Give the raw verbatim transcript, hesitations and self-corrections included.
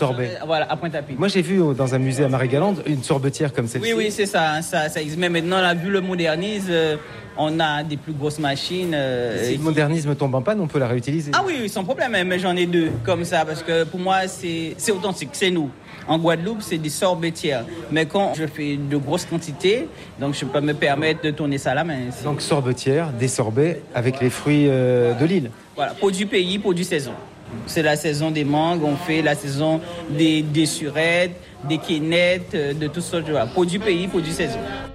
Sorbet. Euh, voilà, à Pointe-à-Pitre. Moi, j'ai vu dans un musée à Marie-Galante une sorbetière comme celle-ci. Oui, oui, c'est ça, ça, ça existe. Mais maintenant, on a vu le modernisme, euh, on a des plus grosses machines. Euh, Si le modernisme tombe en panne, on peut la réutiliser. Ah oui, oui, sans problème, mais j'en ai deux comme ça, parce que pour moi, c'est, c'est authentique, c'est nous. En Guadeloupe, c'est des sorbetières. Mais quand je fais de grosses quantités, donc je peux me permettre de tourner ça à la main. C'est... Donc sorbetière, des sorbets avec les fruits euh, de l'île. Voilà, produit pays, produit saison. C'est la saison des mangues, on fait la saison des, des surettes, des quénettes, de tout ça. Produit pays, produit saison.